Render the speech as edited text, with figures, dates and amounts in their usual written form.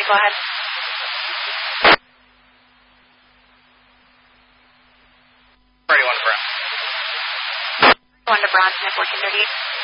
go ahead. 31 to Brown. 1 to Bronson at 1438.